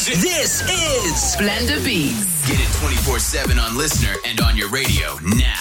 This is Splendor Beats. Get it 24/7 on Listener and on your radio now.